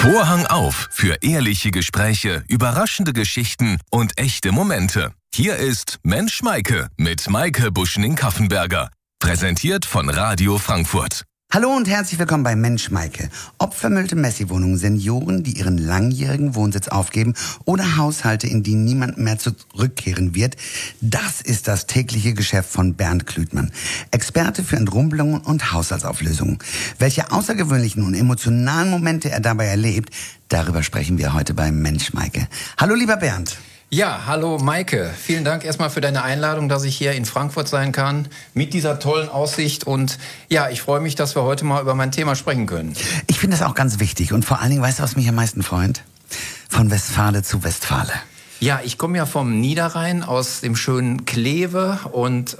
Vorhang auf für ehrliche Gespräche, überraschende Geschichten und echte Momente. Hier ist Mensch Maike mit Maike Buschning-Kaffenberger. Präsentiert von Radio Frankfurt. Hallo und herzlich willkommen bei Mensch Maike. Ob vermüllte Messi-Wohnungen, Senioren, die ihren langjährigen Wohnsitz aufgeben oder Haushalte, in die niemand mehr zurückkehren wird, das ist das tägliche Geschäft von Bernd Klütmann. Experte für Entrumpelungen und Haushaltsauflösungen. Welche außergewöhnlichen und emotionalen Momente er dabei erlebt, darüber sprechen wir heute bei Mensch Maike. Hallo lieber Bernd. Ja, hallo Maike. Vielen Dank erstmal für deine Einladung, dass ich hier in Frankfurt sein kann, mit dieser tollen Aussicht. Und ja, ich freue mich, dass wir heute mal über mein Thema sprechen können. Ich finde das auch ganz wichtig. Und vor allen Dingen, weißt du, was mich am meisten freut? Von Westfale zu Westfale. Ja, ich komme ja vom Niederrhein, aus dem schönen Kleve und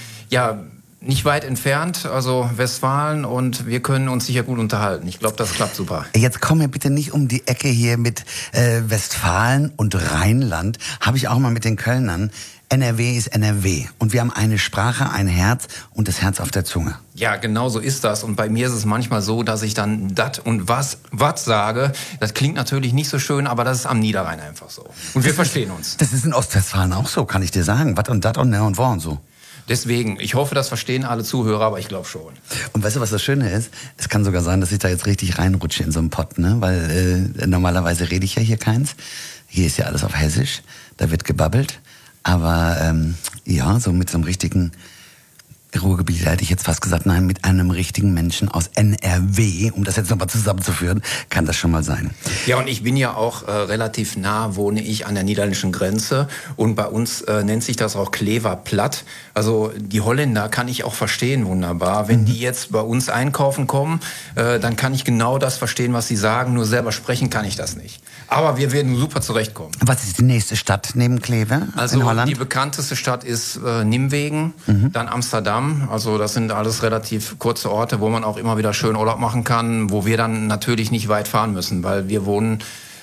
nicht weit entfernt, also Westfalen, und wir können uns sicher gut unterhalten. Ich glaube, das klappt super. Jetzt komm mir bitte nicht um die Ecke hier mit Westfalen und Rheinland. Habe ich auch mal mit den Kölnern. NRW ist NRW. Und wir haben eine Sprache, ein Herz und das Herz auf der Zunge. Ja, genau so ist das. Und bei mir ist es manchmal so, dass ich dann dat und was sage. Das klingt natürlich nicht so schön, aber das ist am Niederrhein einfach so. Und wir verstehen uns. Das ist in Ostwestfalen auch so, kann ich dir sagen. Wat und dat und ne und wo und so. Deswegen, ich hoffe, das verstehen alle Zuhörer, aber ich glaube schon. Und weißt du, was das Schöne ist? Es kann sogar sein, dass ich da jetzt richtig reinrutsche in so einen Pott, ne? Weil normalerweise rede ich ja hier keins. Hier ist ja alles auf Hessisch, da wird gebabbelt. Aber so mit so einem richtigen Ruhrgebiet, hätte ich jetzt fast gesagt, nein, mit einem richtigen Menschen aus NRW, um das jetzt nochmal zusammenzuführen, kann das schon mal sein. Ja, und ich bin ja auch relativ nah, wohne ich an der niederländischen Grenze, und bei uns nennt sich das auch Kleverplatt. Also die Holländer kann ich auch verstehen wunderbar. Wenn die jetzt bei uns einkaufen kommen, dann kann ich genau das verstehen, was sie sagen, nur selber sprechen kann ich das nicht. Aber wir werden super zurechtkommen. Was ist die nächste Stadt neben Kleve in Holland? Die bekannteste Stadt ist Nimwegen, dann Amsterdam. Also das sind alles relativ kurze Orte, wo man auch immer wieder schön Urlaub machen kann, wo wir dann natürlich nicht weit fahren müssen, weil wir wohnen,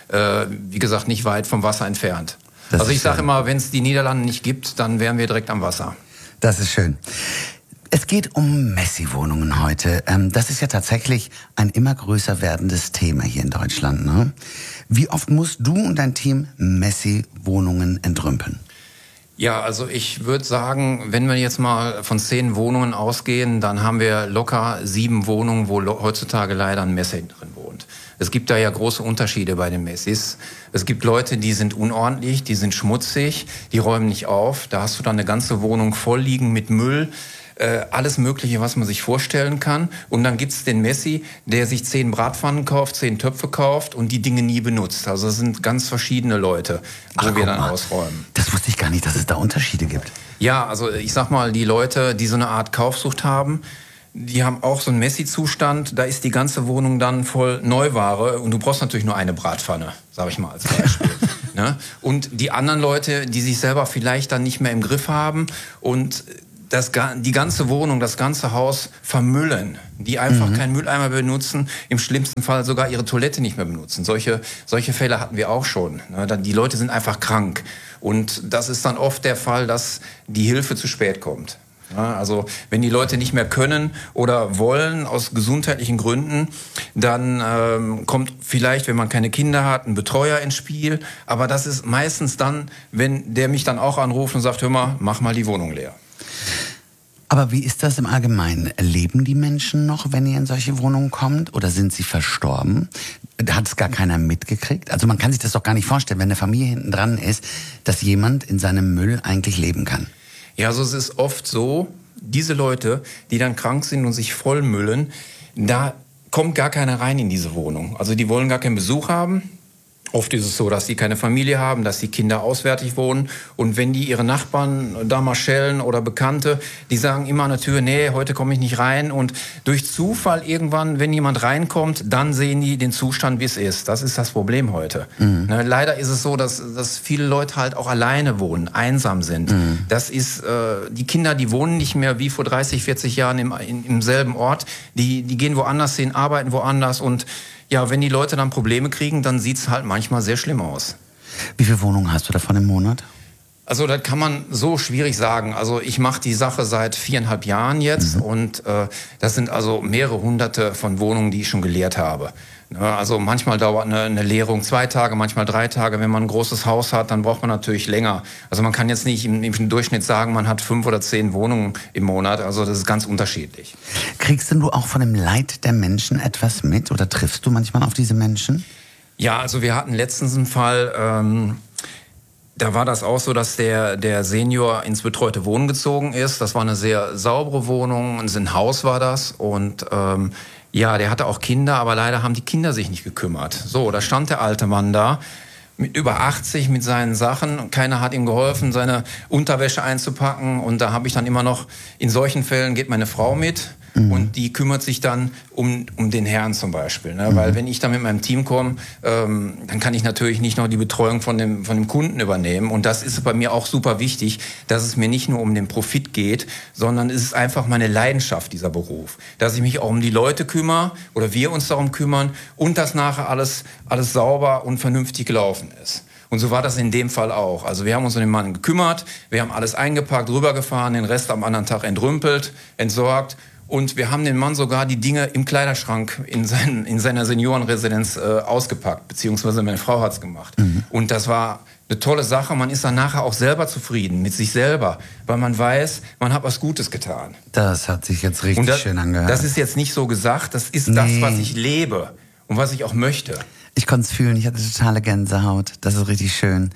wie gesagt, nicht weit vom Wasser entfernt. Also ich sage immer, wenn es die Niederlande nicht gibt, dann wären wir direkt am Wasser. Das ist schön. Es geht um Messi-Wohnungen heute. Das ist ja tatsächlich ein immer größer werdendes Thema hier in Deutschland, ne? Wie oft musst du und dein Team Messi-Wohnungen entrümpeln? Ja, also ich würde sagen, wenn wir jetzt mal von 10 Wohnungen ausgehen, dann haben wir locker 7 Wohnungen, wo heutzutage leider ein Messi drin wohnt. Es gibt da ja große Unterschiede bei den Messis. Es gibt Leute, die sind unordentlich, die sind schmutzig, die räumen nicht auf. Da hast du dann eine ganze Wohnung voll liegen mit Müll. Alles Mögliche, was man sich vorstellen kann. Und dann gibt's den Messi, der sich 10 Bratpfannen kauft, 10 Töpfe kauft und die Dinge nie benutzt. Also das sind ganz verschiedene Leute, wo wir dann ausräumen. Das wusste ich gar nicht, dass es da Unterschiede gibt. Ja, also ich sag mal, die Leute, die so eine Art Kaufsucht haben, die haben auch so einen Messi-Zustand. Da ist die ganze Wohnung dann voll Neuware und du brauchst natürlich nur eine Bratpfanne, sag ich mal als Beispiel. Ne? Und die anderen Leute, die sich selber vielleicht dann nicht mehr im Griff haben und die ganze Wohnung, das ganze Haus vermüllen, die einfach keinen Mülleimer benutzen, im schlimmsten Fall sogar ihre Toilette nicht mehr benutzen. Solche Fälle hatten wir auch schon. Die Leute sind einfach krank. Und das ist dann oft der Fall, dass die Hilfe zu spät kommt. Also wenn die Leute nicht mehr können oder wollen aus gesundheitlichen Gründen, dann kommt vielleicht, wenn man keine Kinder hat, ein Betreuer ins Spiel. Aber das ist meistens dann, wenn der mich dann auch anruft und sagt, hör mal, mach mal die Wohnung leer. Aber wie ist das im Allgemeinen? Leben die Menschen noch, wenn ihr in solche Wohnungen kommt? Oder sind sie verstorben? Hat es gar keiner mitgekriegt? Also man kann sich das doch gar nicht vorstellen, wenn eine Familie hinten dran ist, dass jemand in seinem Müll eigentlich leben kann. Ja, also es ist oft so, diese Leute, die dann krank sind und sich vollmüllen, da kommt gar keiner rein in diese Wohnung. Also die wollen gar keinen Besuch haben. Oft ist es so, dass die keine Familie haben, dass die Kinder auswärtig wohnen. Und wenn die ihre Nachbarn da mal schellen oder Bekannte, die sagen immer an der Tür, nee, heute komme ich nicht rein. Und durch Zufall irgendwann, wenn jemand reinkommt, dann sehen die den Zustand, wie es ist. Das ist das Problem heute. Ne, leider ist es so, dass viele Leute halt auch alleine wohnen, einsam sind. Das ist, die Kinder, die wohnen nicht mehr wie vor 30, 40 Jahren im selben Ort. Die gehen woanders hin, arbeiten woanders und ja, wenn die Leute dann Probleme kriegen, dann sieht's halt manchmal sehr schlimm aus. Wie viele Wohnungen hast du davon im Monat? Also das kann man so schwierig sagen. Also ich mache die Sache seit 4,5 Jahren jetzt und das sind also mehrere hunderte von Wohnungen, die ich schon geleert habe. Also manchmal dauert eine Leerung 2 Tage, manchmal 3 Tage. Wenn man ein großes Haus hat, dann braucht man natürlich länger. Also man kann jetzt nicht im Durchschnitt sagen, man hat 5 oder 10 Wohnungen im Monat. Also das ist ganz unterschiedlich. Kriegst denn du auch von dem Leid der Menschen etwas mit oder triffst du manchmal auf diese Menschen? Ja, also wir hatten letztens einen Fall, da war das auch so, dass der Senior ins betreute Wohnen gezogen ist. Das war eine sehr saubere Wohnung, ein Haus war das. Und ja, der hatte auch Kinder, aber leider haben die Kinder sich nicht gekümmert. So, da stand der alte Mann da, mit über 80 mit seinen Sachen. Keiner hat ihm geholfen, seine Unterwäsche einzupacken. Und da habe ich dann immer noch, in solchen Fällen geht meine Frau mit. Und die kümmert sich dann um den Herrn zum Beispiel. Ne? Weil wenn ich dann mit meinem Team komme, dann kann ich natürlich nicht noch die Betreuung von dem Kunden übernehmen. Und das ist bei mir auch super wichtig, dass es mir nicht nur um den Profit geht, sondern es ist einfach meine Leidenschaft, dieser Beruf. Dass ich mich auch um die Leute kümmere oder wir uns darum kümmern und dass nachher alles sauber und vernünftig gelaufen ist. Und so war das in dem Fall auch. Also wir haben uns um den Mann gekümmert, wir haben alles eingepackt, rübergefahren, den Rest am anderen Tag entrümpelt, entsorgt. Und wir haben den Mann sogar die Dinge im Kleiderschrank in seiner Seniorenresidenz ausgepackt, beziehungsweise meine Frau hat's gemacht. Und das war eine tolle Sache. Man ist dann nachher auch selber zufrieden mit sich selber, weil man weiß, man hat was Gutes getan. Das hat sich jetzt richtig schön angehört. Das ist jetzt nicht so gesagt, das ist das, was ich lebe und was ich auch möchte. Ich konnte es fühlen, ich hatte totale Gänsehaut. Das ist richtig schön.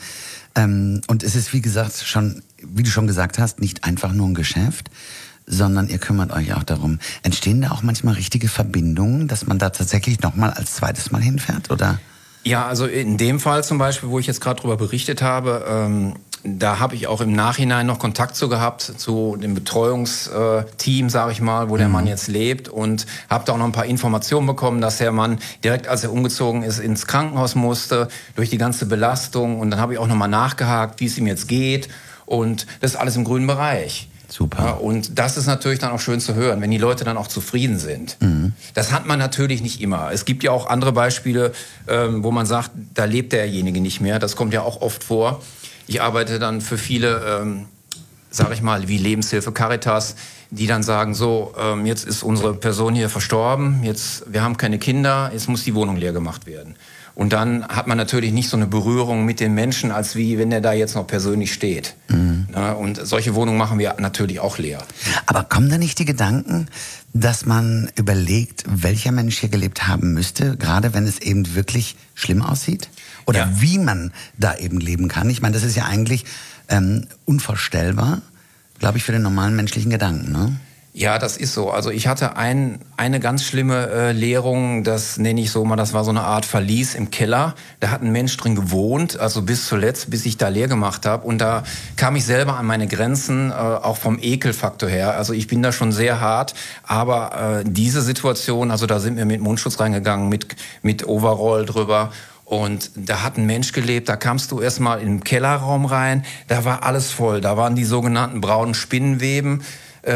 Und es ist, wie gesagt, wie du schon gesagt hast, nicht einfach nur ein Geschäft, sondern ihr kümmert euch auch darum. Entstehen da auch manchmal richtige Verbindungen, dass man da tatsächlich nochmal als zweites Mal hinfährt, oder? Ja, also in dem Fall zum Beispiel, wo ich jetzt gerade drüber berichtet habe, da habe ich auch im Nachhinein noch Kontakt zu gehabt, zu dem Betreuungsteam, sage ich mal, wo der Mann jetzt lebt und habe da auch noch ein paar Informationen bekommen, dass der Mann direkt, als er umgezogen ist, ins Krankenhaus musste, durch die ganze Belastung. Und dann habe ich auch nochmal nachgehakt, wie es ihm jetzt geht. Und das ist alles im grünen Bereich. Super. Ja, und das ist natürlich dann auch schön zu hören, wenn die Leute dann auch zufrieden sind. Das hat man natürlich nicht immer. Es gibt ja auch andere Beispiele, wo man sagt, da lebt derjenige nicht mehr. Das kommt ja auch oft vor. Ich arbeite dann für viele, sage ich mal, wie Lebenshilfe, Caritas, die dann sagen, so, jetzt ist unsere Person hier verstorben, wir haben keine Kinder, jetzt muss die Wohnung leer gemacht werden. Und dann hat man natürlich nicht so eine Berührung mit den Menschen, als wie wenn der da jetzt noch persönlich steht. Ja, und solche Wohnungen machen wir natürlich auch leer. Aber kommen da nicht die Gedanken, dass man überlegt, welcher Mensch hier gelebt haben müsste, gerade wenn es eben wirklich schlimm aussieht? Oder wie man da eben leben kann? Ich meine, das ist ja eigentlich unvorstellbar, glaube ich, für den normalen menschlichen Gedanken, ne? Ja, das ist so. Also ich hatte eine ganz schlimme Leerung, das nenne ich so mal, das war so eine Art Verlies im Keller. Da hat ein Mensch drin gewohnt, also bis zuletzt, bis ich da leer gemacht habe. Und da kam ich selber an meine Grenzen, auch vom Ekelfaktor her. Also ich bin da schon sehr hart, aber diese Situation, also da sind wir mit Mundschutz reingegangen, mit Overall drüber. Und da hat ein Mensch gelebt, da kamst du erstmal in den Kellerraum rein, da war alles voll. Da waren die sogenannten braunen Spinnenweben.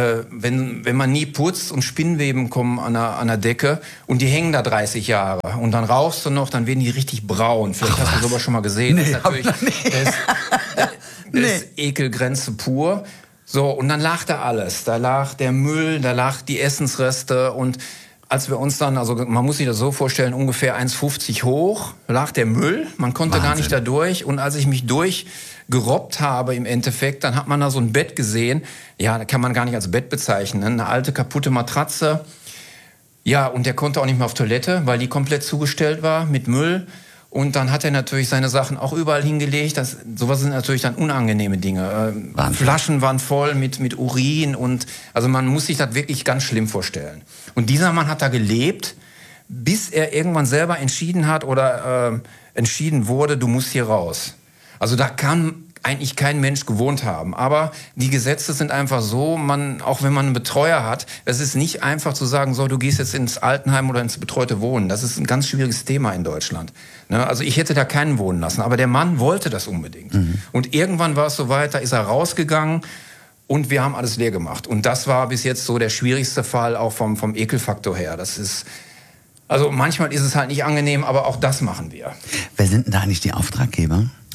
Wenn man nie putzt und Spinnweben kommen an der Decke und die hängen da 30 Jahre und dann rauchst du noch, dann werden die richtig braun. Vielleicht hast du sowas schon mal gesehen. Nee, das ist Ekelgrenze pur. So, und dann lag da alles. Da lag der Müll, da lag die Essensreste und als wir uns dann, also man muss sich das so vorstellen, ungefähr 1,50 hoch lag der Müll. Man konnte gar nicht da durch. Und als ich mich durchgerobbt habe im Endeffekt, dann hat man da so ein Bett gesehen. Ja, kann man gar nicht als Bett bezeichnen. Eine alte, kaputte Matratze. Ja, und der konnte auch nicht mehr auf Toilette, weil die komplett zugestellt war mit Müll. Und dann hat er natürlich seine Sachen auch überall hingelegt. Sowas sind natürlich dann unangenehme Dinge. Flaschen waren voll mit Urin und also man muss sich das wirklich ganz schlimm vorstellen. Und dieser Mann hat da gelebt, bis er irgendwann selber entschieden hat oder entschieden wurde, du musst hier raus. Also da kann eigentlich kein Mensch gewohnt haben. Aber die Gesetze sind einfach so, auch wenn man einen Betreuer hat, es ist nicht einfach zu sagen, so, du gehst jetzt ins Altenheim oder ins betreute Wohnen. Das ist ein ganz schwieriges Thema in Deutschland. Also ich hätte da keinen wohnen lassen, aber der Mann wollte das unbedingt. Und irgendwann war es soweit, da ist er rausgegangen und wir haben alles leer gemacht. Und das war bis jetzt so der schwierigste Fall, auch vom Ekelfaktor her. Also manchmal ist es halt nicht angenehm, aber auch das machen wir. Wer sind denn da eigentlich die Auftraggeber?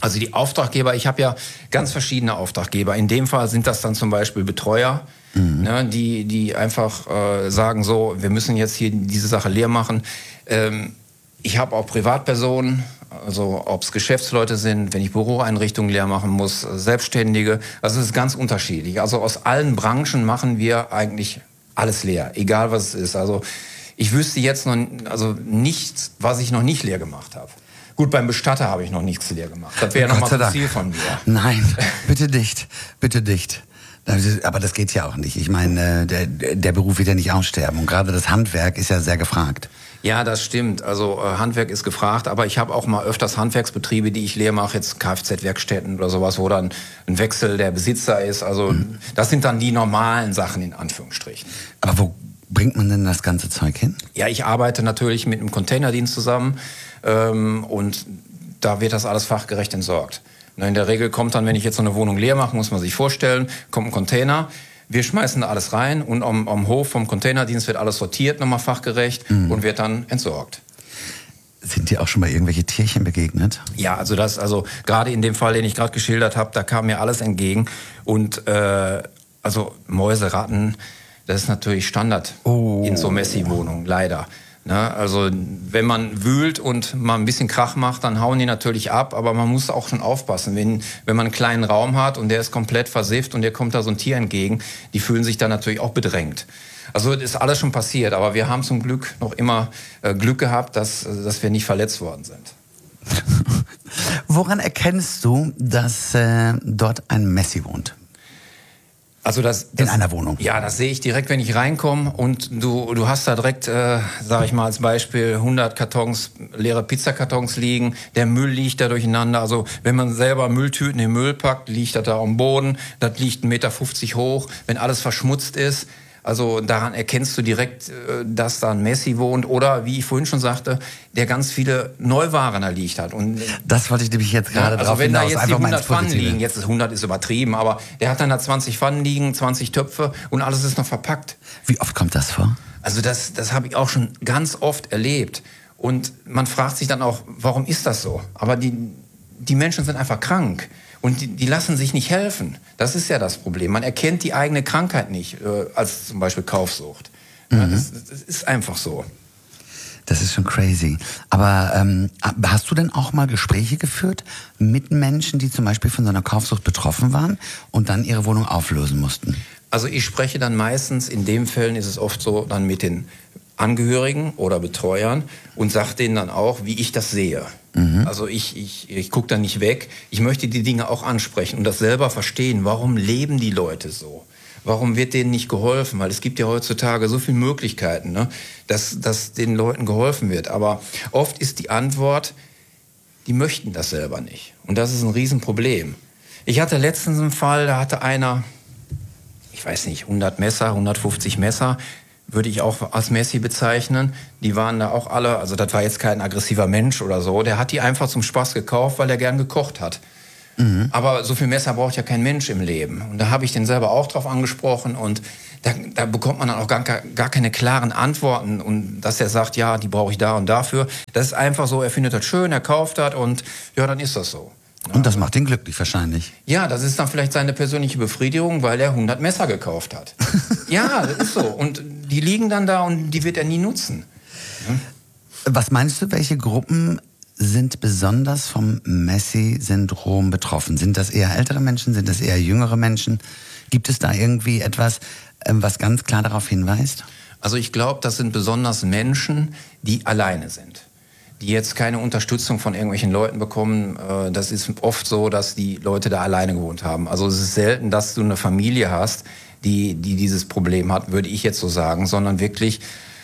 Also die Auftraggeber, ich habe ja ganz verschiedene Auftraggeber. In dem Fall sind das dann zum Beispiel Betreuer, ne, die einfach sagen so, wir müssen jetzt hier diese Sache leer machen. Ich habe auch Privatpersonen, also ob es Geschäftsleute sind, wenn ich Büroeinrichtungen leer machen muss, Selbstständige. Also es ist ganz unterschiedlich. Also aus allen Branchen machen wir eigentlich alles leer, egal was es ist. Also ich wüsste jetzt noch nichts, was ich noch nicht leer gemacht habe. Gut, beim Bestatter habe ich noch nichts leer gemacht. Das wäre nochmal ein Ziel von mir. Nein, bitte dicht, bitte dicht. Aber das geht ja auch nicht. Ich meine, der Beruf wird ja nicht aussterben. Und gerade das Handwerk ist ja sehr gefragt. Ja, das stimmt. Also Handwerk ist gefragt, aber ich habe auch mal öfters Handwerksbetriebe, die ich leer mache, jetzt Kfz-Werkstätten oder sowas, wo dann ein Wechsel der Besitzer ist. Also das sind dann die normalen Sachen in Anführungsstrichen. Aber wo bringt man denn das ganze Zeug hin? Ja, ich arbeite natürlich mit einem Containerdienst zusammen und da wird das alles fachgerecht entsorgt. In der Regel kommt dann, wenn ich jetzt so eine Wohnung leer mache, muss man sich vorstellen, kommt ein Container, wir schmeißen da alles rein und am Hof vom Containerdienst wird alles sortiert, nochmal fachgerecht und wird dann entsorgt. Sind dir auch schon mal irgendwelche Tierchen begegnet? Ja, also gerade in dem Fall, den ich gerade geschildert habe, da kam mir alles entgegen und also Mäuse, Ratten, das ist natürlich Standard in so Messi-Wohnungen, leider. Ne, also wenn man wühlt und mal ein bisschen Krach macht, dann hauen die natürlich ab, aber man muss auch schon aufpassen, wenn man einen kleinen Raum hat und der ist komplett versifft und der kommt da so ein Tier entgegen, die fühlen sich dann natürlich auch bedrängt. Also das ist alles schon passiert, aber wir haben zum Glück noch immer Glück gehabt, dass wir nicht verletzt worden sind. Woran erkennst du, dass dort ein Messi wohnt? Also das in einer Wohnung? Ja, das sehe ich direkt, wenn ich reinkomme und du hast da direkt, sage ich mal als Beispiel, 100 Kartons, leere Pizzakartons liegen, der Müll liegt da durcheinander. Also wenn man selber Mülltüten in den Müll packt, liegt das da am Boden, das liegt 1,50 Meter hoch, wenn alles verschmutzt ist. Also daran erkennst du direkt, dass da ein Messi wohnt oder, wie ich vorhin schon sagte, der ganz viele Neuwaren da liegt hat. Und das wollte ich nämlich jetzt gerade drauf wenn hinaus. da jetzt die 100 Pfannen liegen, jetzt ist 100 ist übertrieben, aber der hat dann da 20 Pfannen liegen, 20 Töpfe und alles ist noch verpackt. Wie oft kommt das vor? Also das habe ich auch schon ganz oft erlebt. Und man fragt sich dann auch, warum ist das so? Aber die Menschen sind einfach krank. Und die lassen sich nicht helfen. Das ist ja das Problem. Man erkennt die eigene Krankheit nicht, als zum Beispiel Kaufsucht. Ja, das ist einfach so. Das ist schon crazy. Aber hast du denn auch mal Gespräche geführt mit Menschen, die zum Beispiel von so einer Kaufsucht betroffen waren und dann ihre Wohnung auflösen mussten? Also ich spreche dann meistens, in den Fällen ist es oft so, dann mit den Angehörigen oder Betreuern und sage denen dann auch, wie ich das sehe. Also ich gucke da nicht weg. Ich möchte die Dinge auch ansprechen und das selber verstehen. Warum leben die Leute so? Warum wird denen nicht geholfen? Weil es gibt ja heutzutage so viele Möglichkeiten, ne, dass den Leuten geholfen wird. Aber oft ist die Antwort, die möchten das selber nicht. Und das ist ein Riesenproblem. Ich hatte letztens einen Fall, da hatte einer, ich weiß nicht, 100 Messer, 150 Messer, würde ich auch als Messi bezeichnen. Die waren da auch alle, also das war jetzt kein aggressiver Mensch oder so, der hat die einfach zum Spaß gekauft, weil er gern gekocht hat. Aber so viel Messer braucht ja kein Mensch im Leben. Und da habe ich den selber auch drauf angesprochen und da bekommt man dann auch gar keine klaren Antworten und dass er sagt, ja, die brauche ich da und dafür. Das ist einfach so, er findet das schön, er kauft das und ja, dann ist das so. Und das macht ihn glücklich wahrscheinlich. Ja, das ist dann vielleicht seine persönliche Befriedigung, weil er 100 Messer gekauft hat. Ja, das ist so. Und die liegen dann da und die wird er nie nutzen. Was meinst du, welche Gruppen sind besonders vom Messi-Syndrom betroffen? Sind das eher ältere Menschen? Sind das eher jüngere Menschen? Gibt es da irgendwie etwas, was ganz klar darauf hinweist? Also ich glaube, das sind besonders Menschen, die alleine sind. Die jetzt keine Unterstützung von irgendwelchen Leuten bekommen. Das ist oft so, dass die Leute da alleine gewohnt haben. Also es ist selten, dass du eine Familie hast, die dieses Problem hat, würde ich jetzt so sagen, sondern wirklich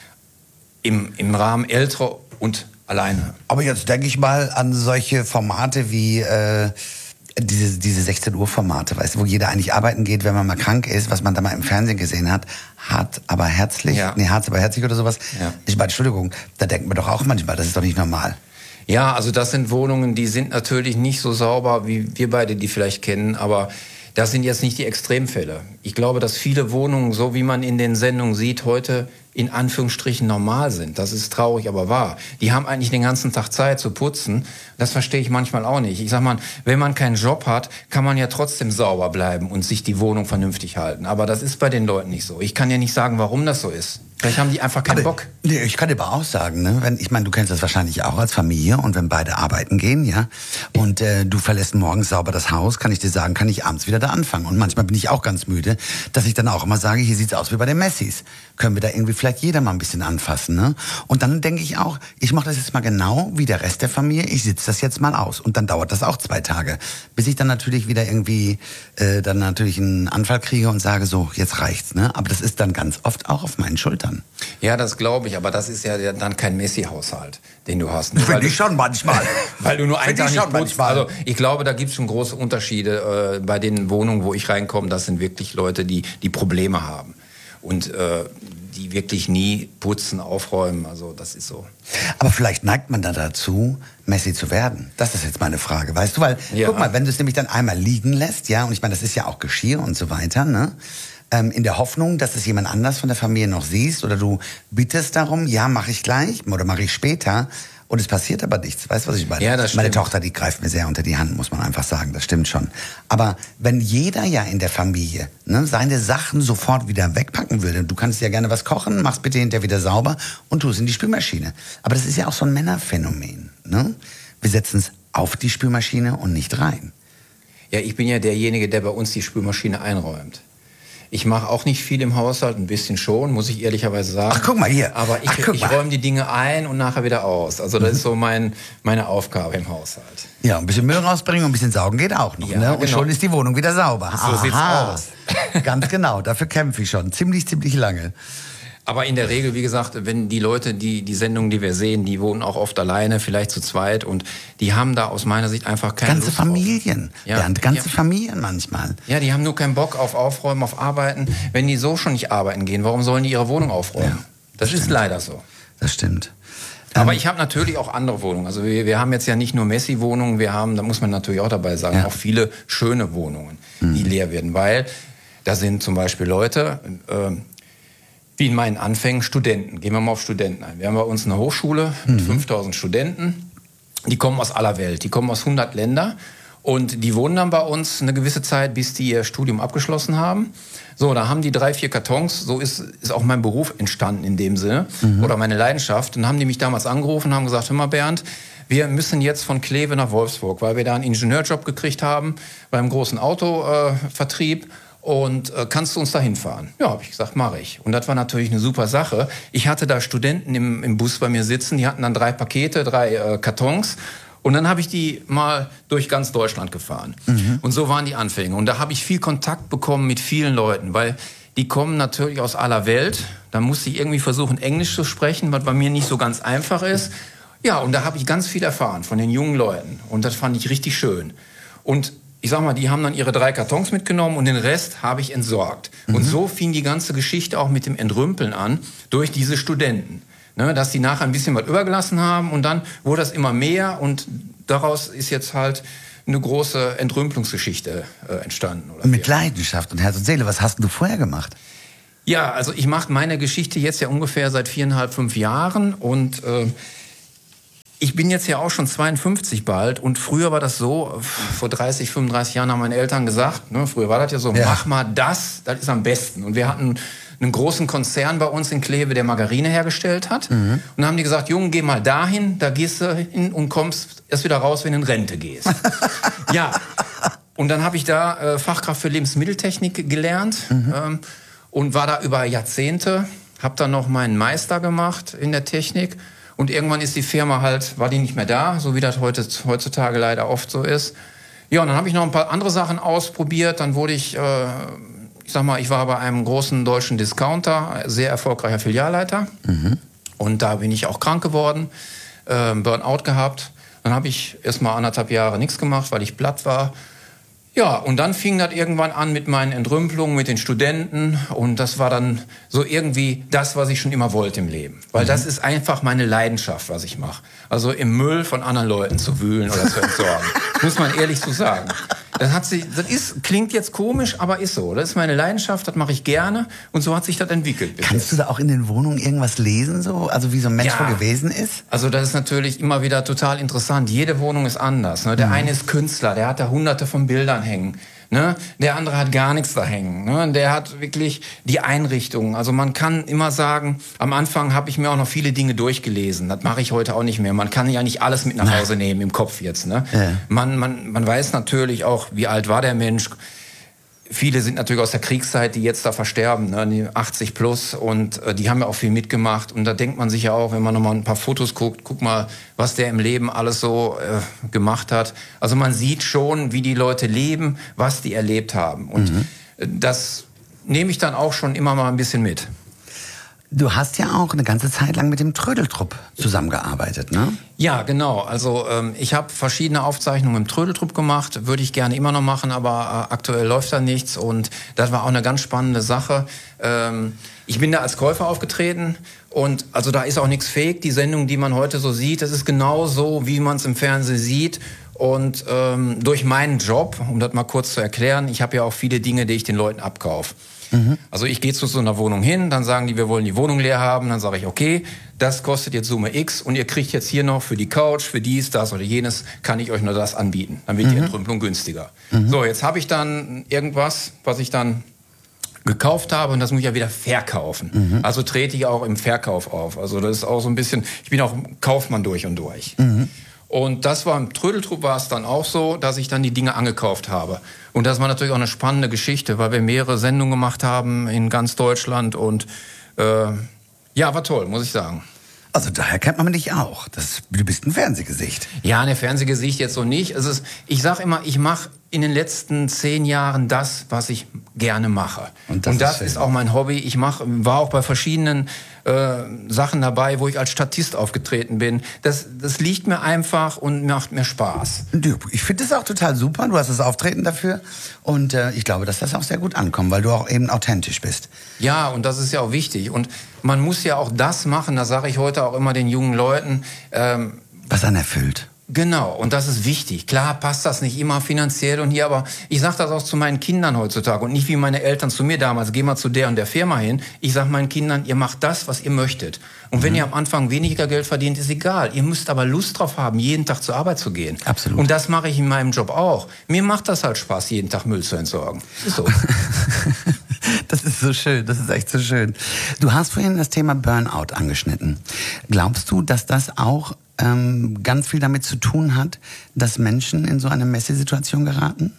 im Rahmen Ältere und alleine. Aber jetzt denke ich mal an solche Formate wie diese 16 Uhr Formate, weißt du, wo jeder eigentlich arbeiten geht, wenn man mal krank ist, was man da mal im Fernsehen gesehen hat. Hart, aber herzlich. Ja. Nee, hart, aber herzlich oder sowas. Ja. Ich meine, Entschuldigung, da denkt man doch auch manchmal, das ist doch nicht normal. Ja, also das sind Wohnungen, die sind natürlich nicht so sauber, wie wir beide die vielleicht kennen, aber das sind jetzt nicht die Extremfälle. Ich glaube, dass viele Wohnungen, so wie man in den Sendungen sieht, heute in Anführungsstrichen normal sind. Das ist traurig, aber wahr. Die haben eigentlich den ganzen Tag Zeit zu putzen. Das verstehe ich manchmal auch nicht. Ich sag mal, wenn man keinen Job hat, kann man ja trotzdem sauber bleiben und sich die Wohnung vernünftig halten. Aber das ist bei den Leuten nicht so. Ich kann ja nicht sagen, warum das so ist. Vielleicht haben die einfach keinen Bock. Nee, ich kann dir aber auch sagen, ne? Ich meine, du kennst das wahrscheinlich auch als Familie und wenn beide arbeiten gehen, ja, und du verlässt morgens sauber das Haus, kann ich dir sagen, kann ich abends wieder da anfangen. Und manchmal bin ich auch ganz müde, dass ich dann auch immer sage, hier sieht's aus wie bei den Messis. Können wir da irgendwie vielleicht jeder mal ein bisschen anfassen, ne? Und dann denke ich auch, ich mache das jetzt mal genau wie der Rest der Familie, ich sitze das jetzt mal aus. Und dann dauert das auch 2 Tage, bis ich dann natürlich wieder irgendwie dann natürlich einen Anfall kriege und sage so, jetzt reicht's, ne? Aber das ist dann ganz oft auch auf meinen Schultern. Ja, das glaube ich, aber das ist ja dann kein Messi-Haushalt, den du hast. Finde ich schon manchmal. Weil du nur einen Tag nicht putzt. Manchmal. Also ich glaube, da gibt es schon große Unterschiede bei den Wohnungen, wo ich reinkomme. Das sind wirklich Leute, die Probleme haben und die wirklich nie putzen, aufräumen. Also das ist so. Aber vielleicht neigt man dann dazu, Messi zu werden. Das ist jetzt meine Frage, weißt du? Weil, ja. Guck mal, wenn du es nämlich dann einmal liegen lässt, ja, und ich meine, das ist ja auch Geschirr und so weiter, ne? In der Hoffnung, dass es jemand anders von der Familie noch siehst oder du bittest darum, ja, mache ich gleich oder mache ich später und es passiert aber nichts. Weißt du, was ich meine? Ja, das stimmt. Meine Tochter, die greift mir sehr unter die Hand, muss man einfach sagen, das stimmt schon. Aber wenn jeder ja in der Familie seine Sachen sofort wieder wegpacken würde, du kannst ja gerne was kochen, machst bitte hinterher wieder sauber und tu es in die Spülmaschine. Aber das ist ja auch so ein Männerphänomen. Ne? Wir setzen es auf die Spülmaschine und nicht rein. Ja, ich bin ja derjenige, der bei uns die Spülmaschine einräumt. Ich mache auch nicht viel im Haushalt, ein bisschen schon, muss ich ehrlicherweise sagen. Ach, guck mal hier. Aber ich räume die Dinge ein und nachher wieder aus. Also das ist so meine Aufgabe im Haushalt. Ja, ein bisschen Müll rausbringen und ein bisschen saugen geht auch noch. Ja, ne? Und genau. schon ist die Wohnung wieder sauber. So sieht's aus. Ganz genau, dafür kämpfe ich schon. Ziemlich lange. Aber in der Regel, wie gesagt, wenn die Leute, die Sendungen, die wir sehen, die wohnen auch oft alleine, vielleicht zu zweit und die haben da aus meiner Sicht einfach keine Ganze Lust Familien. Ja. Ja, ganze Familien manchmal. Ja, die haben nur keinen Bock auf Aufräumen, auf Arbeiten. Wenn die so schon nicht arbeiten gehen, warum sollen die ihre Wohnung aufräumen? Ja, das ist leider so. Das stimmt. Aber ich habe natürlich auch andere Wohnungen. Also wir haben jetzt ja nicht nur Messi-Wohnungen, wir haben, da muss man natürlich auch dabei sagen, auch viele schöne Wohnungen, die leer werden. Weil da sind zum Beispiel Leute, wie in meinen Anfängen, Studenten. Gehen wir mal auf Studenten ein. Wir haben bei uns eine Hochschule mit 5000 Studenten. Die kommen aus aller Welt. Die kommen aus 100 Länder. Und die wohnen dann bei uns eine gewisse Zeit, bis die ihr Studium abgeschlossen haben. So, da haben die 3, 4 Kartons. So ist auch mein Beruf entstanden in dem Sinne. Oder meine Leidenschaft. Und haben die mich damals angerufen und haben gesagt, hör mal Bernd, wir müssen jetzt von Kleve nach Wolfsburg, weil wir da einen Ingenieurjob gekriegt haben beim großen Autovertrieb. Und kannst du uns da hinfahren? Ja, habe ich gesagt, mache ich. Und das war natürlich eine super Sache. Ich hatte da Studenten im Bus bei mir sitzen, die hatten dann 3 Pakete, 3 Kartons. Und dann habe ich die mal durch ganz Deutschland gefahren. Und so waren die Anfänge. Und da habe ich viel Kontakt bekommen mit vielen Leuten, weil die kommen natürlich aus aller Welt. Da musste ich irgendwie versuchen, Englisch zu sprechen, was bei mir nicht so ganz einfach ist. Ja, und da habe ich ganz viel erfahren von den jungen Leuten. Und das fand ich richtig schön. Und ich sag mal, die haben dann ihre 3 Kartons mitgenommen und den Rest habe ich entsorgt. Und so fing die ganze Geschichte auch mit dem Entrümpeln an, durch diese Studenten. Ne, dass die nachher ein bisschen was übergelassen haben und dann wurde das immer mehr und daraus ist jetzt halt eine große Entrümpelungsgeschichte entstanden. Oder mit Leidenschaft und Herz und Seele. Was hast du vorher gemacht? Ja, also ich mache meine Geschichte jetzt ja ungefähr seit 4,5, 5 Jahren und ich bin jetzt ja auch schon 52 bald und früher war das so, vor 30, 35 Jahren haben meine Eltern gesagt, ne, früher war das ja so, mach mal das ist am besten. Und wir hatten einen großen Konzern bei uns in Kleve, der Margarine hergestellt hat. Und dann haben die gesagt, Junge, geh mal dahin, da gehst du hin und kommst erst wieder raus, wenn du in Rente gehst. Ja, und dann habe ich da Fachkraft für Lebensmitteltechnik gelernt und war da über Jahrzehnte, habe dann noch meinen Meister gemacht in der Technik. Und irgendwann ist die Firma war die nicht mehr da, so wie das heutzutage leider oft so ist. Ja, und dann habe ich noch ein paar andere Sachen ausprobiert. Dann wurde ich sag mal, ich war bei einem großen deutschen Discounter, sehr erfolgreicher Filialleiter. Und da bin ich auch krank geworden, Burnout gehabt. Dann habe ich erst mal 1,5 Jahre nichts gemacht, weil ich platt war. Ja, und dann fing das irgendwann an mit meinen Entrümpelungen, mit den Studenten. Und das war dann so irgendwie das, was ich schon immer wollte im Leben. Weil das ist einfach meine Leidenschaft, was ich mache. Also im Müll von anderen Leuten zu wühlen oder zu entsorgen. Muss man ehrlich so sagen. Klingt jetzt komisch, aber ist so. Das ist meine Leidenschaft, das mache ich gerne und so hat sich das entwickelt. Kannst du da auch in den Wohnungen irgendwas lesen, so? Also wie so ein Mensch wohl gewesen ist? Also das ist natürlich immer wieder total interessant. Jede Wohnung ist anders. Ne? Der eine ist Künstler, der hat da hunderte von Bildern hängen. Ne? Der andere hat gar nichts da hängen. Ne? Der hat wirklich die Einrichtung. Also man kann immer sagen, am Anfang habe ich mir auch noch viele Dinge durchgelesen. Das mache ich heute auch nicht mehr. Man kann ja nicht alles mit nach Hause nehmen im Kopf jetzt. Ne? Ja. Man weiß natürlich auch, wie alt war der Mensch. Viele sind natürlich aus der Kriegszeit, die jetzt da versterben, ne, die 80 plus und die haben ja auch viel mitgemacht und da denkt man sich ja auch, wenn man nochmal ein paar Fotos guckt, guck mal, was der im Leben alles so gemacht hat. Also man sieht schon, wie die Leute leben, was die erlebt haben und das nehme ich dann auch schon immer mal ein bisschen mit. Du hast ja auch eine ganze Zeit lang mit dem Trödeltrupp zusammengearbeitet, ne? Ja, genau. Also ich habe verschiedene Aufzeichnungen im Trödeltrupp gemacht, würde ich gerne immer noch machen, aber aktuell läuft da nichts und das war auch eine ganz spannende Sache. Ich bin da als Käufer aufgetreten und also da ist auch nichts fake. Die Sendung, die man heute so sieht, das ist genau so, wie man es im Fernsehen sieht. Und durch meinen Job, um das mal kurz zu erklären, ich habe ja auch viele Dinge, die ich den Leuten abkaufe. Also ich gehe zu so einer Wohnung hin, dann sagen die, wir wollen die Wohnung leer haben, dann sage ich, okay, das kostet jetzt Summe X und ihr kriegt jetzt hier noch für die Couch, für dies, das oder jenes, kann ich euch nur das anbieten. Dann wird die Entrümpelung günstiger. So, jetzt habe ich dann irgendwas, was ich dann gekauft habe und das muss ich ja wieder verkaufen. Also trete ich auch im Verkauf auf. Also das ist auch so ein bisschen, ich bin auch Kaufmann durch und durch. Und das war im Trödeltrupp war es dann auch so, dass ich dann die Dinge angekauft habe. Und das war natürlich auch eine spannende Geschichte, weil wir mehrere Sendungen gemacht haben in ganz Deutschland und ja, war toll, muss ich sagen. Also daher kennt man dich auch. Du bist ein Fernsehgesicht. Ja, ein Fernsehgesicht jetzt so nicht. Ich sage immer, ich mache in den letzten 10 Jahren das, was ich gerne mache. Und das ist auch mein Hobby. Ich war auch bei verschiedenen Sachen dabei, wo ich als Statist aufgetreten bin. Das liegt mir einfach und macht mir Spaß. Ich finde das auch total super. Du hast das Auftreten dafür. Und ich glaube, dass das auch sehr gut ankommt, weil du auch eben authentisch bist. Ja, und das ist ja auch wichtig. Und man muss ja auch das machen, das sage ich heute auch immer den jungen Leuten. Was einen erfüllt. Genau, und das ist wichtig. Klar passt das nicht immer finanziell und hier, aber ich sage das auch zu meinen Kindern heutzutage und nicht wie meine Eltern zu mir damals, geh mal zu der und der Firma hin. Ich sage meinen Kindern, ihr macht das, was ihr möchtet. Und wenn ihr am Anfang weniger Geld verdient, ist egal. Ihr müsst aber Lust drauf haben, jeden Tag zur Arbeit zu gehen. Absolut. Und das mache ich in meinem Job auch. Mir macht das halt Spaß, jeden Tag Müll zu entsorgen. Ist so. Das ist so schön, das ist echt so schön. Du hast vorhin das Thema Burnout angeschnitten. Glaubst du, dass das auch ganz viel damit zu tun hat, dass Menschen in so eine Messesituation geraten?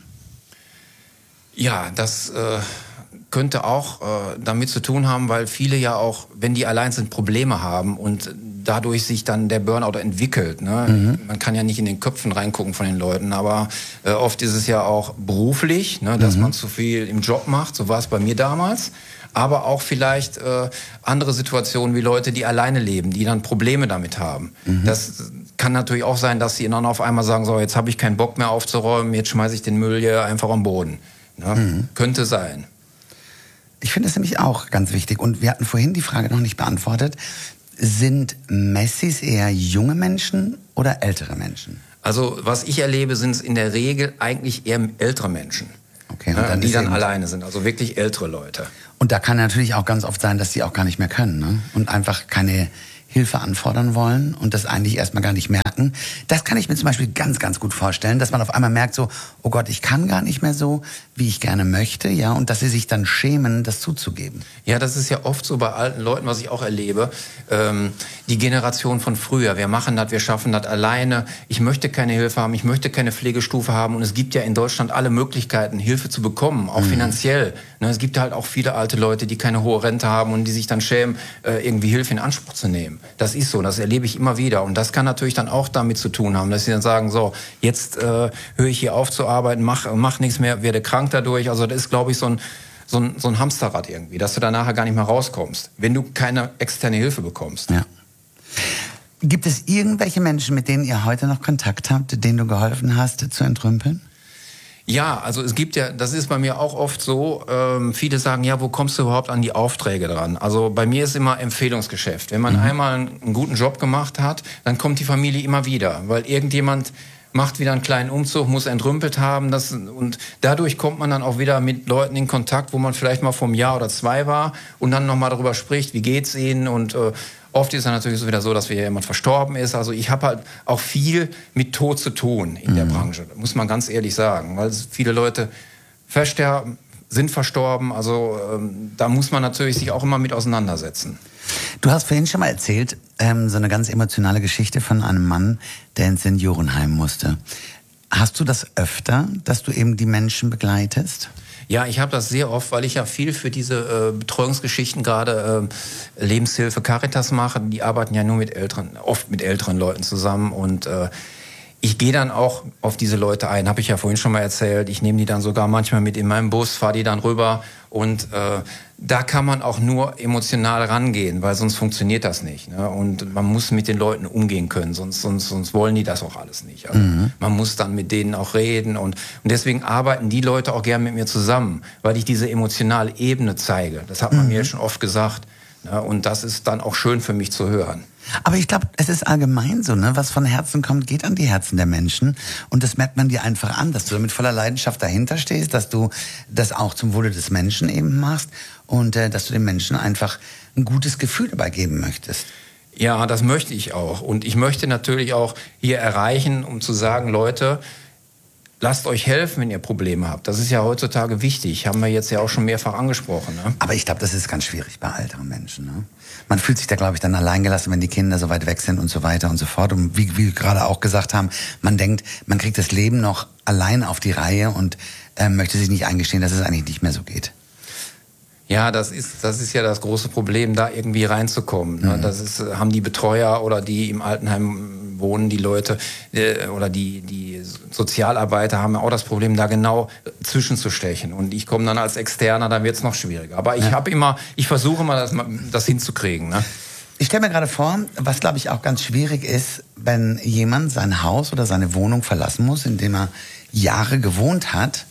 Ja, das könnte auch damit zu tun haben, weil viele ja auch, wenn die allein sind, Probleme haben und dadurch sich dann der Burnout entwickelt. Ne? Man kann ja nicht in den Köpfen reingucken von den Leuten, aber oft ist es ja auch beruflich, ne, dass man zu viel im Job macht. So war es bei mir damals. Aber auch vielleicht andere Situationen wie Leute, die alleine leben, die dann Probleme damit haben. Das kann natürlich auch sein, dass sie dann auf einmal sagen, so, jetzt habe ich keinen Bock mehr aufzuräumen, jetzt schmeiße ich den Müll hier einfach am Boden. Ne? Könnte sein. Ich finde es nämlich auch ganz wichtig. Und wir hatten vorhin die Frage noch nicht beantwortet. Sind Messis eher junge Menschen oder ältere Menschen? Also was ich erlebe, sind es in der Regel eigentlich eher ältere Menschen. Okay, und dann die dann alleine sind, also wirklich ältere Leute. Und da kann natürlich auch ganz oft sein, dass die auch gar nicht mehr können, ne? Und einfach keine Hilfe anfordern wollen und das eigentlich erstmal gar nicht merken. Das kann ich mir zum Beispiel ganz, ganz gut vorstellen, dass man auf einmal merkt so, oh Gott, ich kann gar nicht mehr so, wie ich gerne möchte, ja, und dass sie sich dann schämen, das zuzugeben. Ja, das ist ja oft so bei alten Leuten, was ich auch erlebe. Die Generation von früher, wir machen das, wir schaffen das alleine. Ich möchte keine Hilfe haben, ich möchte keine Pflegestufe haben und es gibt ja in Deutschland alle Möglichkeiten, Hilfe zu bekommen, auch finanziell. Es gibt halt auch viele alte Leute, die keine hohe Rente haben und die sich dann schämen, irgendwie Hilfe in Anspruch zu nehmen. Das ist so, das erlebe ich immer wieder. Und das kann natürlich dann auch damit zu tun haben, dass sie dann sagen, so, jetzt höre ich hier auf zu arbeiten, mach nichts mehr, werde krank dadurch. Also das ist, glaube ich, so ein Hamsterrad irgendwie, dass du da nachher gar nicht mehr rauskommst, wenn du keine externe Hilfe bekommst. Ja. Gibt es irgendwelche Menschen, mit denen ihr heute noch Kontakt habt, denen du geholfen hast, zu entrümpeln? Ja, also es gibt ja, das ist bei mir auch oft so, viele sagen, ja, wo kommst du überhaupt an die Aufträge dran? Also bei mir ist immer Empfehlungsgeschäft. Wenn man einmal einen guten Job gemacht hat, dann kommt die Familie immer wieder, weil irgendjemand macht wieder einen kleinen Umzug, muss entrümpelt haben. Und dadurch kommt man dann auch wieder mit Leuten in Kontakt, wo man vielleicht mal vor einem Jahr oder 2 war und dann nochmal darüber spricht, wie geht's ihnen. Und oft ist es natürlich so wieder so, dass jemand verstorben ist. Also ich habe halt auch viel mit Tod zu tun in der Branche, muss man ganz ehrlich sagen. Weil viele Leute versterben, sind verstorben. Also da muss man natürlich sich auch immer mit auseinandersetzen. Du hast vorhin schon mal erzählt, so eine ganz emotionale Geschichte von einem Mann, der ins Seniorenheim musste. Hast du das öfter, dass du eben die Menschen begleitest? Ja, ich habe das sehr oft, weil ich ja viel für diese Betreuungsgeschichten gerade Lebenshilfe Caritas mache. Die arbeiten ja nur oft mit älteren Leuten zusammen und ich gehe dann auch auf diese Leute ein, habe ich ja vorhin schon mal erzählt. Ich nehme die dann sogar manchmal mit in meinem Bus, fahre die dann rüber und da kann man auch nur emotional rangehen, weil sonst funktioniert das nicht. Ne? Und man muss mit den Leuten umgehen können, sonst wollen die das auch alles nicht. Also man muss dann mit denen auch reden und deswegen arbeiten die Leute auch gern mit mir zusammen, weil ich diese emotionale Ebene zeige. Das hat man mir schon oft gesagt. Ne? Und das ist dann auch schön für mich zu hören. Aber ich glaube, es ist allgemein so, ne? Was von Herzen kommt, geht an die Herzen der Menschen. Und das merkt man dir einfach an, dass du mit voller Leidenschaft dahinter stehst, dass du das auch zum Wohle des Menschen eben machst und dass du den Menschen einfach ein gutes Gefühl dabei geben möchtest. Ja, das möchte ich auch. Und ich möchte natürlich auch hier erreichen, um zu sagen, Leute, lasst euch helfen, wenn ihr Probleme habt. Das ist ja heutzutage wichtig. Haben wir jetzt ja auch schon mehrfach angesprochen. Ne? Aber ich glaube, das ist ganz schwierig bei älteren Menschen. Ne? Man fühlt sich da, glaube ich, dann alleingelassen, wenn die Kinder so weit weg sind und so weiter und so fort. Und wie wir gerade auch gesagt haben, man denkt, man kriegt das Leben noch allein auf die Reihe und möchte sich nicht eingestehen, dass es eigentlich nicht mehr so geht. Ja, das ist ja das große Problem, da irgendwie reinzukommen. Ne? Das haben die Betreuer oder die im Altenheim wohnen, die Leute oder die Sozialarbeiter haben auch das Problem, da genau zwischenzustechen. Und ich komme dann als Externer, dann wird es noch schwieriger. Aber ich versuche mal, das hinzukriegen. Ne? Ich stelle mir gerade vor, was glaube ich auch ganz schwierig ist, wenn jemand sein Haus oder seine Wohnung verlassen muss, in dem er Jahre gewohnt hat,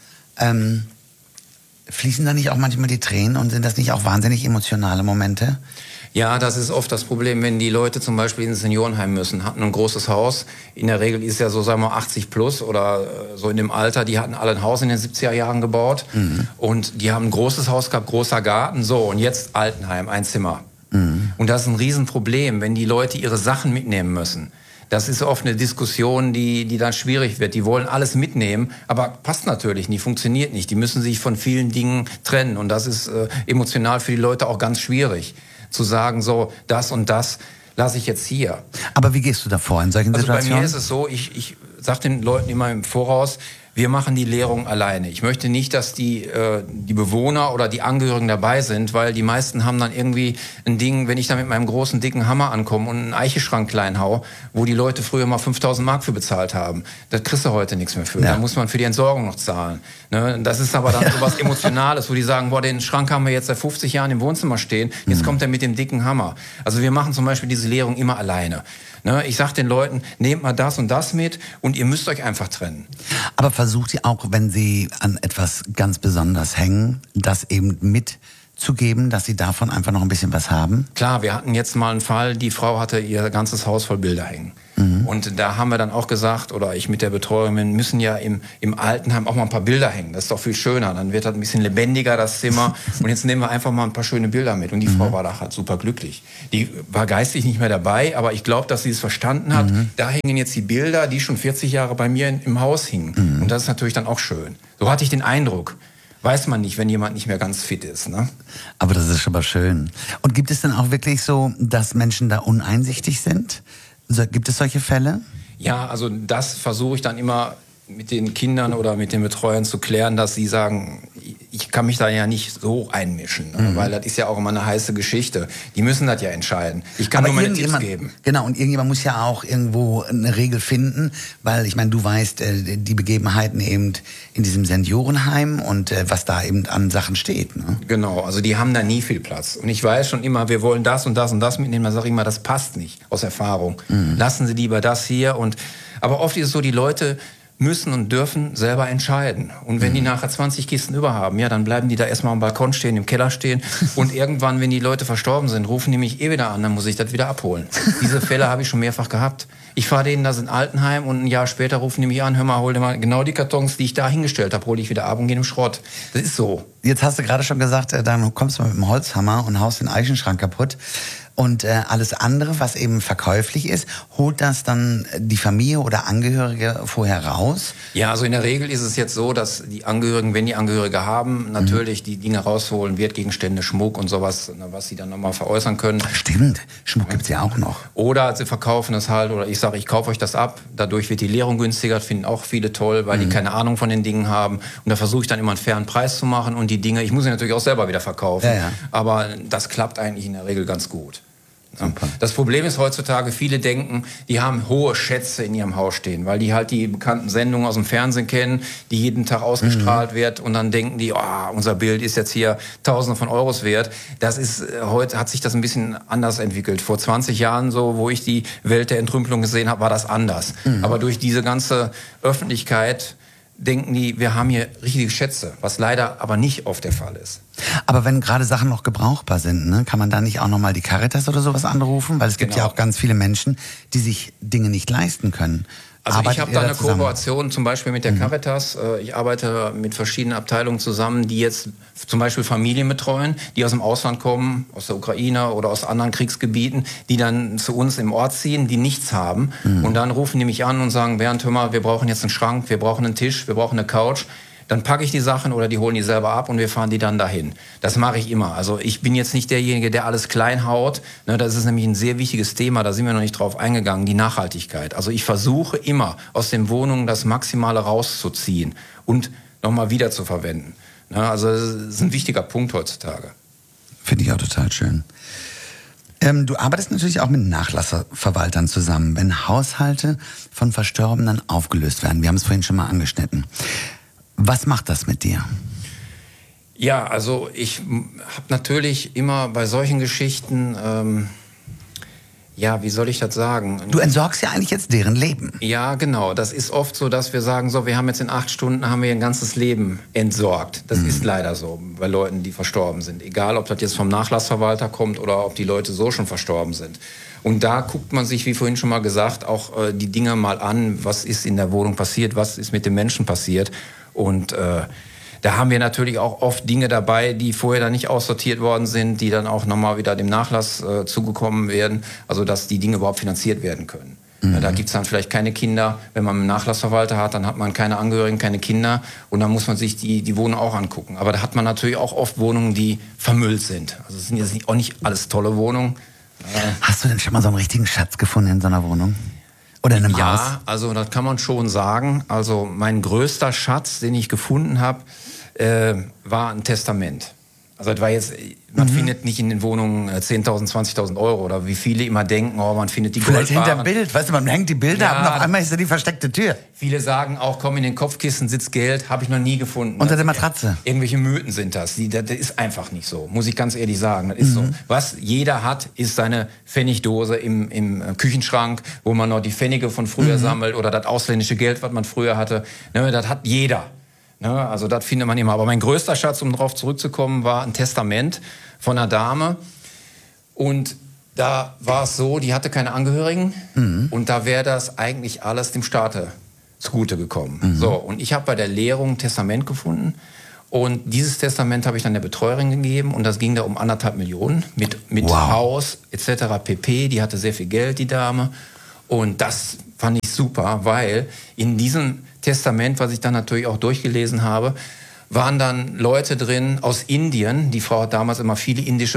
fließen da nicht auch manchmal die Tränen und sind das nicht auch wahnsinnig emotionale Momente? Ja, das ist oft das Problem, wenn die Leute zum Beispiel ins Seniorenheim müssen, hatten ein großes Haus. In der Regel ist ja so, sagen wir 80 plus oder so in dem Alter, die hatten alle ein Haus in den 70er Jahren gebaut. Und die haben ein großes Haus gehabt, großer Garten, so und jetzt Altenheim, ein Zimmer. Und das ist ein Riesenproblem, wenn die Leute ihre Sachen mitnehmen müssen. Das ist oft eine Diskussion, die dann schwierig wird. Die wollen alles mitnehmen, aber passt natürlich nicht, funktioniert nicht. Die müssen sich von vielen Dingen trennen und das ist emotional für die Leute auch ganz schwierig. Zu sagen, so, das und das lasse ich jetzt hier. Aber wie gehst du da vor in solchen Situationen? Bei mir ist es so, ich sage den Leuten immer im Voraus, wir machen die Leerung alleine. Ich möchte nicht, dass die Bewohner oder die Angehörigen dabei sind, weil die meisten haben dann irgendwie ein Ding, wenn ich da mit meinem großen, dicken Hammer ankomme und einen Eichenschrank klein hau, wo die Leute früher mal 5.000 Mark für bezahlt haben. Da kriegst du heute nichts mehr für. Ja. Da muss man für die Entsorgung noch zahlen. Ne? Das ist aber dann sowas Emotionales, wo die sagen, boah, den Schrank haben wir jetzt seit 50 Jahren im Wohnzimmer stehen, jetzt kommt er mit dem dicken Hammer. Also wir machen zum Beispiel diese Leerung immer alleine. Ich sage den Leuten, nehmt mal das und das mit und ihr müsst euch einfach trennen. Aber versucht ihr auch, wenn sie an etwas ganz besonders hängen, das eben mitzugeben, dass sie davon einfach noch ein bisschen was haben? Klar, wir hatten jetzt mal einen Fall, die Frau hatte ihr ganzes Haus voll Bilder hängen. Und da haben wir dann auch gesagt, oder ich mit der Betreuerin, wir müssen ja im Altenheim auch mal ein paar Bilder hängen. Das ist doch viel schöner. Dann wird das ein bisschen lebendiger, das Zimmer. Und jetzt nehmen wir einfach mal ein paar schöne Bilder mit. Und die Frau war da halt super glücklich. Die war geistig nicht mehr dabei, aber ich glaube, dass sie es verstanden hat. Da hängen jetzt die Bilder, die schon 40 Jahre bei mir im Haus hingen. Und das ist natürlich dann auch schön. So hatte ich den Eindruck. Weiß man nicht, wenn jemand nicht mehr ganz fit ist. Ne? Aber das ist schon mal schön. Und gibt es denn auch wirklich so, dass Menschen da uneinsichtig sind? Gibt es solche Fälle? Ja, also das versuche ich dann immer mit den Kindern oder mit den Betreuern zu klären, dass sie sagen, ich kann mich da ja nicht so einmischen, weil das ist ja auch immer eine heiße Geschichte. Die müssen das ja entscheiden. Ich kann nur meine Tipps geben. Genau, und irgendjemand muss ja auch irgendwo eine Regel finden, weil ich meine, du weißt die Begebenheiten eben in diesem Seniorenheim und was da eben an Sachen steht. Ne? Genau, also die haben da nie viel Platz. Und ich weiß schon immer, wir wollen das und das und das mitnehmen. Da sage ich immer, das passt nicht aus Erfahrung. Lassen Sie lieber das hier. Aber oft ist es so, die Leute müssen und dürfen selber entscheiden. Und wenn die nachher 20 Kisten über haben, ja, dann bleiben die da erstmal am Balkon stehen, im Keller stehen. Und irgendwann, wenn die Leute verstorben sind, rufen die mich wieder an, dann muss ich das wieder abholen. Diese Fälle habe ich schon mehrfach gehabt. Ich fahre denen das in Altenheim und ein Jahr später rufen die mich an, hör mal, hol dir mal genau die Kartons, die ich da hingestellt habe, hole ich wieder ab und gehe im Schrott. Das ist so. Jetzt hast du gerade schon gesagt, dann kommst du mit dem Holzhammer und haust den Eichenschrank kaputt. Und alles andere, was eben verkäuflich ist, holt das dann die Familie oder Angehörige vorher raus? Ja, also in der Regel ist es jetzt so, dass die Angehörigen, wenn die Angehörige haben, natürlich die Dinge rausholen, Wertgegenstände, Schmuck und sowas, was sie dann nochmal veräußern können. Stimmt, Schmuck gibt's ja auch noch. Oder sie verkaufen es halt, oder ich sage, ich kaufe euch das ab. Dadurch wird die Leerung günstiger, finden auch viele toll, weil die keine Ahnung von den Dingen haben. Und da versuche ich dann immer einen fairen Preis zu machen und die Dinge, ich muss sie natürlich auch selber wieder verkaufen. Ja. Aber das klappt eigentlich in der Regel ganz gut. Super. Das Problem ist heutzutage, viele denken, die haben hohe Schätze in ihrem Haus stehen, weil die halt die bekannten Sendungen aus dem Fernsehen kennen, die jeden Tag ausgestrahlt wird und dann denken die, unser Bild ist jetzt hier Tausende von Euros wert. Das ist, heute hat sich das ein bisschen anders entwickelt. Vor 20 Jahren so, wo ich die Welt der Entrümpelung gesehen habe, war das anders. Aber durch diese ganze Öffentlichkeit denken die, wir haben hier richtige Schätze, was leider aber nicht oft der Fall ist. Aber wenn gerade Sachen noch gebrauchbar sind, ne, kann man da nicht auch nochmal die Caritas oder sowas anrufen? Weil es gibt ja auch ganz viele Menschen, die sich Dinge nicht leisten können. Also ich habe da eine Kooperation zum Beispiel mit der Caritas. Ich arbeite mit verschiedenen Abteilungen zusammen, die jetzt zum Beispiel Familien betreuen, die aus dem Ausland kommen, aus der Ukraine oder aus anderen Kriegsgebieten, die dann zu uns im Ort ziehen, die nichts haben. Und dann rufen die mich an und sagen, Bernd, hör mal, wir brauchen jetzt einen Schrank, wir brauchen einen Tisch, wir brauchen eine Couch. Dann packe ich die Sachen oder die holen die selber ab und wir fahren die dann dahin. Das mache ich immer. Also ich bin jetzt nicht derjenige, der alles klein haut. Ne, das ist nämlich ein sehr wichtiges Thema, da sind wir noch nicht drauf eingegangen, die Nachhaltigkeit. Also ich versuche immer, aus den Wohnungen das Maximale rauszuziehen und nochmal wieder zu verwenden. Ne, also das ist ein wichtiger Punkt heutzutage. Finde ich auch total schön. Du arbeitest natürlich auch mit Nachlassverwaltern zusammen, wenn Haushalte von Verstorbenen aufgelöst werden. Wir haben es vorhin schon mal angeschnitten. Was macht das mit dir? Ja, also ich habe natürlich immer bei solchen Geschichten, wie soll ich das sagen? Du entsorgst ja eigentlich jetzt deren Leben. Ja, genau. Das ist oft so, dass wir sagen, so, wir haben jetzt in 8 Stunden haben wir ein ganzes Leben entsorgt. Das ist leider so bei Leuten, die verstorben sind. Egal, ob das jetzt vom Nachlassverwalter kommt oder ob die Leute so schon verstorben sind. Und da guckt man sich, wie vorhin schon mal gesagt, auch die Dinge mal an. Was ist in der Wohnung passiert? Was ist mit dem Menschen passiert? Und da haben wir natürlich auch oft Dinge dabei, die vorher dann nicht aussortiert worden sind, die dann auch nochmal wieder dem Nachlass zugekommen werden, also dass die Dinge überhaupt finanziert werden können. Ja, da gibt's dann vielleicht keine Kinder. Wenn man einen Nachlassverwalter hat, dann hat man keine Angehörigen, keine Kinder und dann muss man sich die Wohnung auch angucken. Aber da hat man natürlich auch oft Wohnungen, die vermüllt sind. Also es sind jetzt auch nicht alles tolle Wohnungen. Hast du denn schon mal so einen richtigen Schatz gefunden in so einer Wohnung? Oder in einem Haus? Ja, also das kann man schon sagen. Also mein größter Schatz, den ich gefunden habe, war ein Testament. Also das war jetzt, man findet nicht in den Wohnungen 10.000, 20.000 Euro oder wie viele immer denken, man findet die Vielleicht Goldbarren. hinterm Bild, weißt du, man hängt die Bilder ab und auf einmal ist da die versteckte Tür. Viele sagen auch, komm, in den Kopfkissen sitzt Geld, habe ich noch nie gefunden. Unter der Matratze. Irgendwelche Mythen sind das. Das ist einfach nicht so, muss ich ganz ehrlich sagen. Das ist so. Was jeder hat, ist seine Pfennigdose im Küchenschrank, wo man noch die Pfennige von früher sammelt oder das ausländische Geld, was man früher hatte. Ne, das hat jeder. Ne, also das findet man immer. Aber mein größter Schatz, um darauf zurückzukommen, war ein Testament von einer Dame. Und da war es so, die hatte keine Angehörigen. Und da wäre das eigentlich alles dem Staate zugute gekommen. So, und ich habe bei der Lehrung ein Testament gefunden. Und dieses Testament habe ich dann der Betreuerin gegeben. Und das ging da um 1,5 Millionen mit Haus etc. pp. Die hatte sehr viel Geld, die Dame. Und das fand ich super, weil in diesem Testament, was ich dann natürlich auch durchgelesen habe, waren dann Leute drin aus Indien. Die Frau hat damals immer viele indische